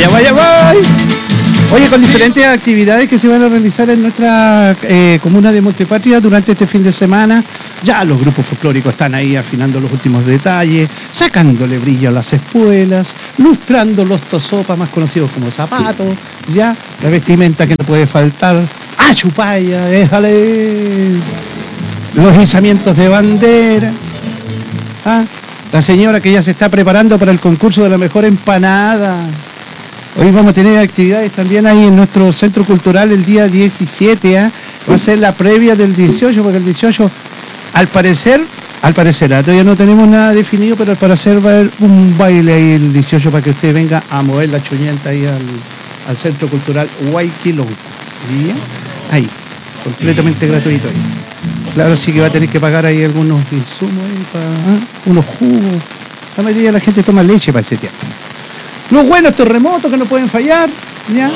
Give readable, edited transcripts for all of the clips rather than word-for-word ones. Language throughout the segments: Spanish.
Vaya, vaya, vaya. Oye, con diferentes actividades que se van a realizar en nuestra comuna de Montepatria durante este fin de semana. Ya los grupos folclóricos están ahí afinando los últimos detalles, sacándole brillo a las espuelas, lustrando los tosopas más conocidos como zapatos, ya la vestimenta que no puede faltar, ¡achupaya! ¡Déjale! Los izamientos de bandera, ¿ah? La señora que ya se está preparando para el concurso de la mejor empanada. Hoy vamos a tener actividades también ahí en nuestro centro cultural el día 17, ¿eh? Va a ser la previa del 18, porque el 18, al parecer, todavía no tenemos nada definido, pero al parecer va a haber un baile ahí el 18 para que usted venga a mover la chuñenta ahí al centro cultural Huayquilonco. ¿Sí? Ahí, completamente gratuito ahí. Claro, sí que va a tener que pagar ahí algunos insumos, unos jugos. La mayoría de la gente toma leche para ese tiempo. Los buenos terremotos que no pueden fallar, ¿ya?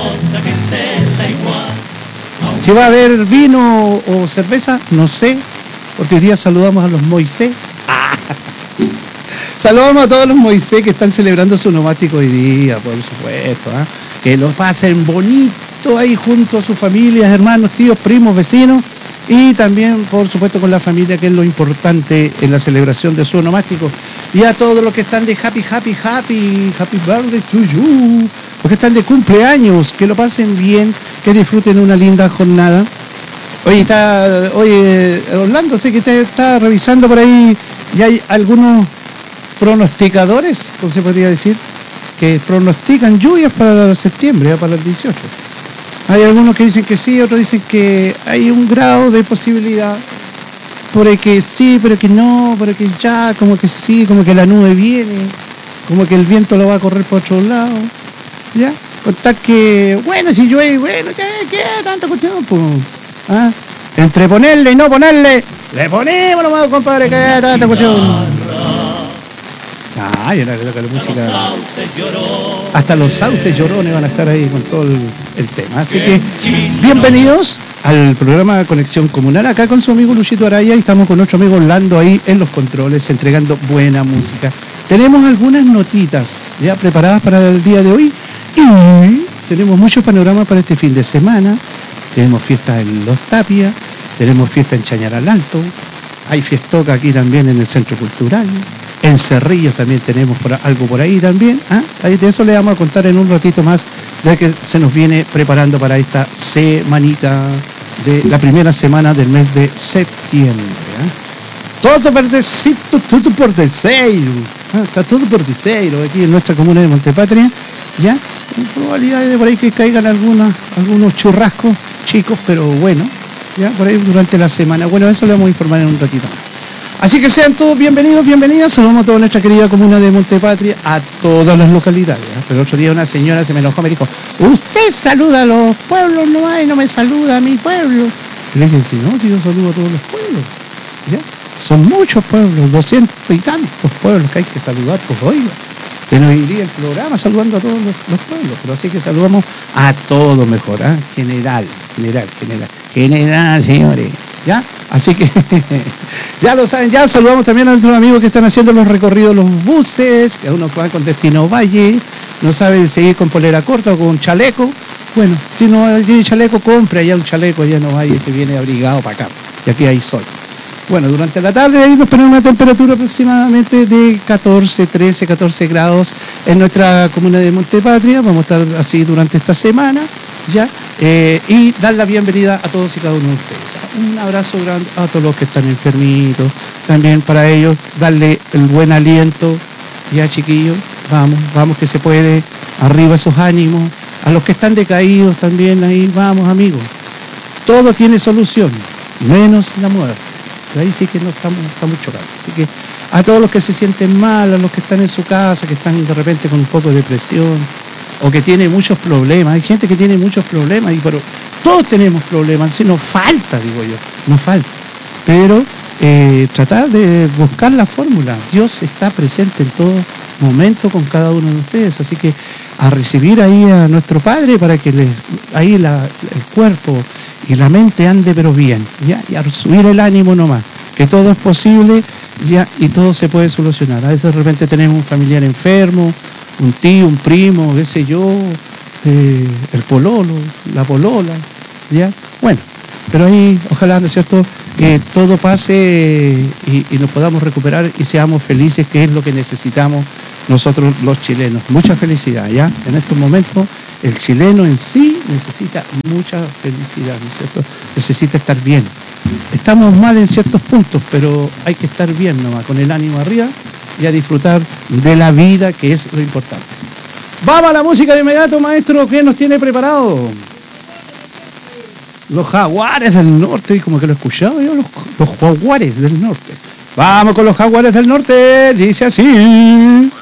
Si va a haber vino o cerveza, no sé, porque hoy día saludamos a los Moisés. Saludamos a todos los Moisés que están celebrando su nomástico hoy día, por supuesto, ¿eh? Que los pasen bonito ahí junto a sus familias, hermanos, tíos, primos, vecinos, y también, por supuesto, con la familia, que es lo importante en la celebración de su nomástico. Y a todos los que están de happy birthday to you, los que están de cumpleaños, que lo pasen bien, que disfruten una linda jornada. Oye, Orlando, sé que usted está revisando por ahí, y hay algunos pronosticadores, ¿cómo se podría decir?, que pronostican lluvias para septiembre, para el 18. Hay algunos que dicen que sí, otros dicen que hay un grado de posibilidad, por el que sí, pero que no, pero que ya, como que sí, como que la nube viene, como que el viento lo va a correr por otro lado, ¿ya? Contar que, bueno, si llueve, bueno, ¿qué tanta cuestión? Pues, ¿ah? Entre ponerle y no ponerle, le ponemos nomás, compadre, ¿qué tanta cuestión? Ay, la música. Hasta los sauces llorones van a estar ahí con todo el tema. Así que, bienvenidos al programa Conexión Comunal, acá con su amigo Luchito Araya, y estamos con nuestro amigo Orlando ahí en los controles, entregando buena música. Tenemos algunas notitas ya preparadas para el día de hoy, y tenemos muchos panoramas para este fin de semana. Tenemos fiestas en Los Tapia, tenemos fiesta en Chañaral Alto, hay fiestoca aquí también en el Centro Cultural. En Cerrillos también tenemos algo por ahí también. Ahí de eso le vamos a contar en un ratito más, de que se nos viene preparando para esta semanita de la primera semana del mes de septiembre. Todo verdecito, todo por deseiro. Está todo por deseiro aquí en nuestra comuna de Montepatria. ¿Ya? Probabilidades de por ahí que caigan algunos churrascos chicos, pero bueno, ya por ahí durante la semana. Bueno, eso le vamos a informar en un ratito más. Así que sean todos bienvenidos, bienvenidas. Saludamos a toda nuestra querida comuna de Montepatria, a todas las localidades. Pero el otro día una señora se me enojó, me dijo, usted saluda a los pueblos, no me saluda a mi pueblo. Y le dije, si no, si yo saludo a todos los pueblos. ¿Ya? Son muchos pueblos, 200 y tantos pueblos que hay que saludar, pues oiga. Se nos iría el programa saludando a todos los pueblos, pero así que saludamos a todos mejor, ¿eh? General, señores. ¿Ya? Así que ya lo saben, ya saludamos también a nuestros amigos que están haciendo los recorridos, los buses, que uno va con destino Valle, no sabe seguir con polera corta o con chaleco. Bueno, si no tiene chaleco, compre allá un chaleco, allá no Valle, que viene abrigado para acá, y aquí hay sol. Bueno, durante la tarde ahí nos ponemos una temperatura aproximadamente de 14 grados en nuestra comuna de Montepatria. Vamos a estar así durante esta semana, ¿ya? Y dar la bienvenida a todos y cada uno de ustedes. Un abrazo grande a todos los que están enfermitos. También para ellos darle el buen aliento, ya chiquillos, vamos que se puede, arriba esos ánimos. A los que están decaídos también ahí, vamos amigos. Todo tiene solución, menos la muerte. Ahí sí que no estamos chocando. Así que a todos los que se sienten mal, a los que están en su casa, que están de repente con un poco de depresión, o que tienen muchos problemas, hay gente que tiene muchos problemas, pero todos tenemos problemas, si nos falta, digo yo, nos falta. Pero tratar de buscar la fórmula. Dios está presente en todo momento con cada uno de ustedes, así que a recibir ahí a nuestro Padre para que ahí el cuerpo y la mente ande pero bien, ¿ya? Y a subir el ánimo nomás, que todo es posible, ¿ya? Y todo se puede solucionar. A veces de repente tenemos un familiar enfermo, un tío, un primo, qué sé yo, el pololo, la polola, ¿ya? Bueno, pero ahí, ojalá, ¿no es cierto?, que todo pase y nos podamos recuperar y seamos felices, que es lo que necesitamos nosotros los chilenos. Mucha felicidad, ¿ya? En estos momentos el chileno en sí necesita mucha felicidad, ¿no es cierto? Necesita estar bien. Estamos mal en ciertos puntos, pero hay que estar bien nomás, con el ánimo arriba y a disfrutar de la vida, que es lo importante. Vamos a la música de inmediato, maestro, ¿qué nos tiene preparado? Los Jaguares del Norte, y como que lo he escuchado yo, los Jaguares del Norte. Vamos con los Jaguares del Norte, dice así.